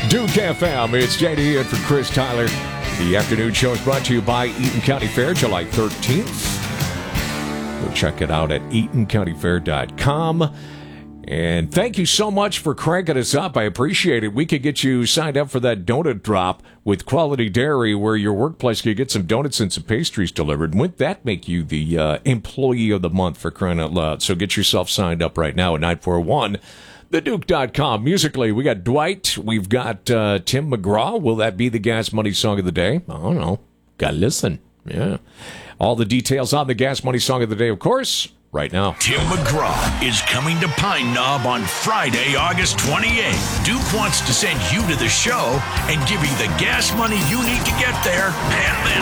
Duke FM, it's JD and for Chris Tyler. The afternoon show is brought to you by Eaton County Fair, July 13th. Go check it out at EatonCountyFair.com. And thank you so much for cranking us up. I appreciate it. We could get you signed up for that donut drop with Quality Dairy, where your workplace could get some donuts and some pastries delivered. Wouldn't that make you the employee of the month, for crying out loud? So get yourself signed up right now at 941theduke.com. Musically, we got Dwight. We've got Tim McGraw. Will that be the Gas Money Song of the Day? I don't know. Gotta listen. Yeah. All the details on the Gas Money Song of the Day, of course, right now. Tim McGraw is coming to Pine Knob on Friday, August 28th. Duke wants to send you to the show and give you the gas money you need to get there, and then